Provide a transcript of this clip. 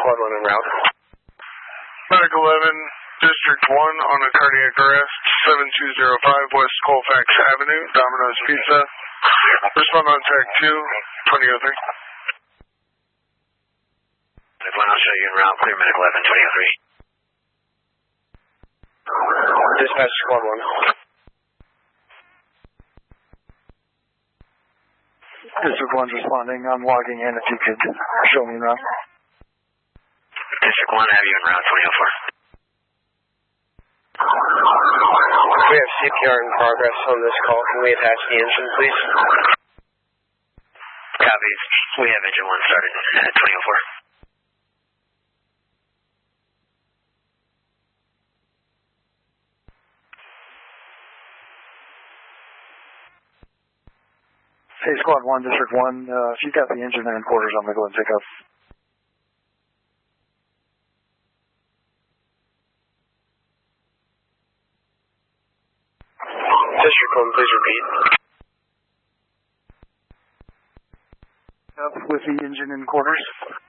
Squad 1 en route. Medic 11, District 1 on a cardiac arrest, 7205 West Colfax Avenue, Domino's Pizza. Respond on track 2, 2003. Medic 1, I'll show you en route. Clear Medic 11, 2003. Dispatch Squad 1. District 1's responding. I'm logging in if you could show me en route. District 1, have you en route, 2004. We have CPR in progress on this call. Can we attach the engine, please? Copy. We have engine 1 started at 2004. Hey, Squad 1, District 1, if you got the engine there in quarters, I'm going to go ahead and take off. District 1, please repeat. With the engine in quarters.